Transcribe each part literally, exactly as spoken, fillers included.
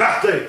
Partez!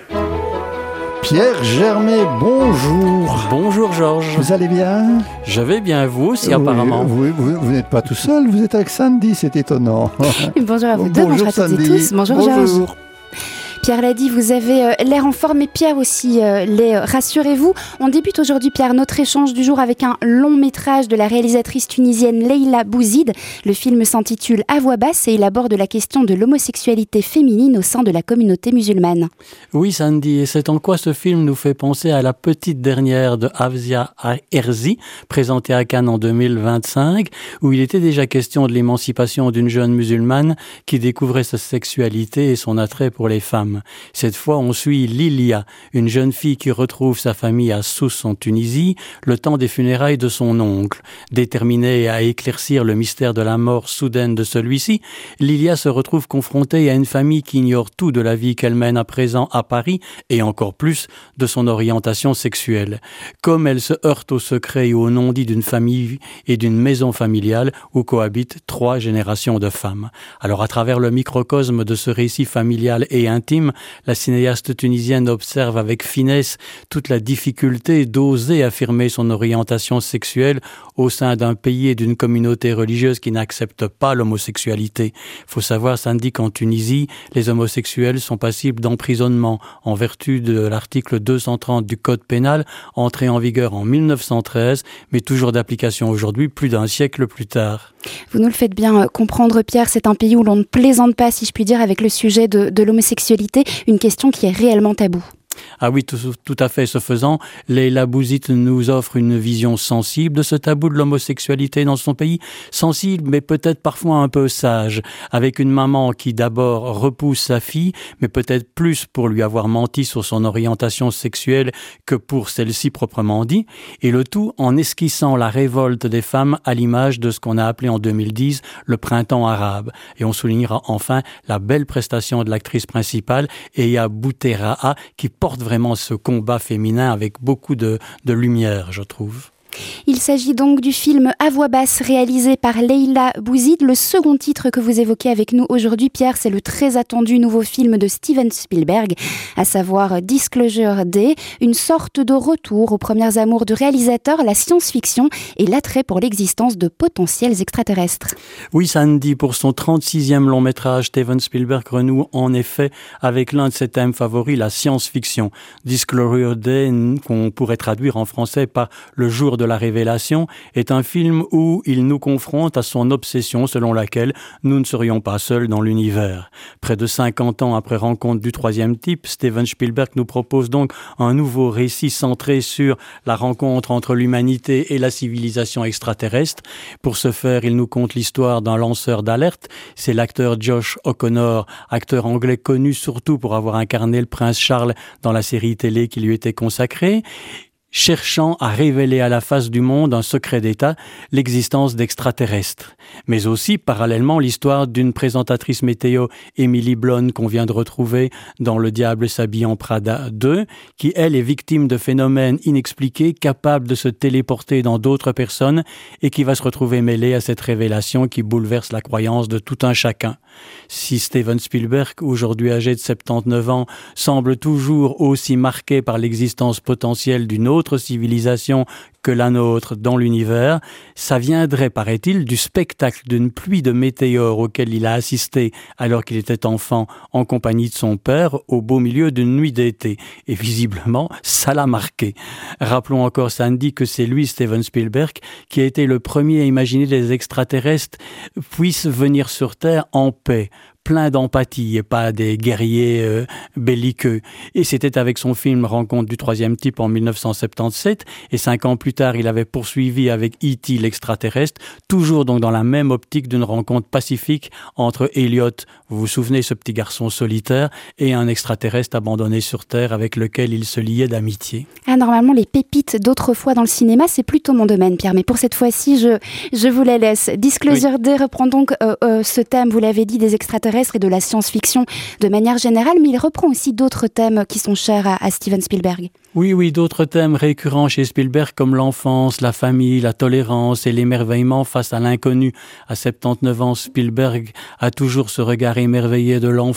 Pierre Germet, bonjour. Bonjour Georges. Vous allez bien? Je vais bien, vous aussi oui, apparemment. Oui, vous, vous n'êtes pas tout seul, vous êtes avec Sandy, c'est étonnant. Bonjour à vous deux, bonjour, bonjour à toutes et tous. Bonjour, bonjour. Georges. Pierre l'a dit, vous avez euh, l'air en forme, et Pierre aussi euh, l'est, euh, rassurez-vous. On débute aujourd'hui, Pierre, notre échange du jour avec un long métrage de la réalisatrice tunisienne Leïla Bouzid. Le film s'intitule À voix basse et il aborde la question de l'homosexualité féminine au sein de la communauté musulmane. Oui, Sandy, et c'est en quoi ce film nous fait penser à La petite dernière de Hafsia Herzi, présentée à Cannes en deux mille vingt-cinq, où il était déjà question de l'émancipation d'une jeune musulmane qui découvrait sa sexualité et son attrait pour les femmes. Cette fois, on suit Lilia, une jeune fille qui retrouve sa famille à Sousse en Tunisie, le temps des funérailles de son oncle. Déterminée à éclaircir le mystère de la mort soudaine de celui-ci, Lilia se retrouve confrontée à une famille qui ignore tout de la vie qu'elle mène à présent à Paris et encore plus de son orientation sexuelle. Comme elle se heurte au secret et au non-dit d'une famille et d'une maison familiale où cohabitent trois générations de femmes. Alors à travers le microcosme de ce récit familial et intime, la cinéaste tunisienne observe avec finesse toute la difficulté d'oser affirmer son orientation sexuelle au sein d'un pays et d'une communauté religieuse qui n'accepte pas l'homosexualité. Il faut savoir, Sandy, qu'en Tunisie, les homosexuels sont passibles d'emprisonnement en vertu de l'article deux cent trente du Code pénal, entré en vigueur en mille neuf cent treize, mais toujours d'application aujourd'hui, plus d'un siècle plus tard. Vous nous le faites bien comprendre, Pierre, c'est un pays où l'on ne plaisante pas, si je puis dire, avec le sujet de, de l'homosexualité, une question qui est réellement taboue. Ah oui, tout, tout à fait. Ce faisant, Leïla Bouzid nous offre une vision sensible de ce tabou de l'homosexualité dans son pays. Sensible, mais peut-être parfois un peu sage. Avec une maman qui d'abord repousse sa fille, mais peut-être plus pour lui avoir menti sur son orientation sexuelle que pour celle-ci proprement dit. Et le tout en esquissant la révolte des femmes à l'image de ce qu'on a appelé en deux mille dix le printemps arabe. Et on soulignera enfin la belle prestation de l'actrice principale, Eya Bouteraha, qui porte vraiment ce combat féminin avec beaucoup de, de lumière, je trouve. Il s'agit donc du film À voix basse réalisé par Leïla Bouzid. Le second titre que vous évoquez avec nous aujourd'hui, Pierre, c'est le très attendu nouveau film de Steven Spielberg, à savoir Disclosure Day, une sorte de retour aux premières amours du réalisateur, la science-fiction et l'attrait pour l'existence de potentiels extraterrestres. Oui, Sandy, pour son trente-sixième long métrage, Steven Spielberg renoue en effet avec l'un de ses thèmes favoris, la science-fiction. Disclosure Day, qu'on pourrait traduire en français par Le jour de la révélation, est un film où il nous confronte à son obsession selon laquelle nous ne serions pas seuls dans l'univers. Près de cinquante ans après Rencontre du troisième type, Steven Spielberg nous propose donc un nouveau récit centré sur la rencontre entre l'humanité et la civilisation extraterrestre. Pour ce faire, il nous conte l'histoire d'un lanceur d'alerte. C'est l'acteur Josh O'Connor, acteur anglais connu surtout pour avoir incarné le prince Charles dans la série télé qui lui était consacrée, cherchant à révéler à la face du monde un secret d'État, l'existence d'extraterrestres. Mais aussi, parallèlement, l'histoire d'une présentatrice météo, Emily Blunt, qu'on vient de retrouver dans Le Diable s'habille en Prada deux, qui, elle, est victime de phénomènes inexpliqués, capable de se téléporter dans d'autres personnes et qui va se retrouver mêlée à cette révélation qui bouleverse la croyance de tout un chacun. Si Steven Spielberg, aujourd'hui âgé de soixante-dix-neuf ans, semble toujours aussi marqué par l'existence potentielle d'une autre autre civilisation que la nôtre dans l'univers, ça viendrait, paraît-il, du spectacle d'une pluie de météores auquel il a assisté alors qu'il était enfant en compagnie de son père au beau milieu d'une nuit d'été. Et visiblement, ça l'a marqué. Rappelons encore, Sandy, que c'est lui, Steven Spielberg, qui a été le premier à imaginer que les extraterrestres puissent venir sur Terre en paix, plein d'empathie et pas des guerriers euh, belliqueux. Et c'était avec son film Rencontre du troisième type en mille neuf cent soixante-dix-sept, et cinq ans plus tard, il avait poursuivi avec E T l'extraterrestre, toujours donc dans la même optique d'une rencontre pacifique entre Elliot, vous vous souvenez, ce petit garçon solitaire, et un extraterrestre abandonné sur Terre avec lequel il se liait d'amitié. Ah, normalement, les pépites d'autrefois dans le cinéma, c'est plutôt mon domaine, Pierre, mais pour cette fois-ci, je, je vous la laisse. Disclosure Day reprend donc euh, euh, ce thème, vous l'avez dit, des extraterrestres et de la science-fiction de manière générale, mais il reprend aussi d'autres thèmes qui sont chers à, à Steven Spielberg. Oui, oui, d'autres thèmes récurrents chez Spielberg comme l'enfance, la famille, la tolérance et l'émerveillement face à l'inconnu. À soixante-dix-neuf ans, Spielberg a toujours ce regard émerveillé de l'enfant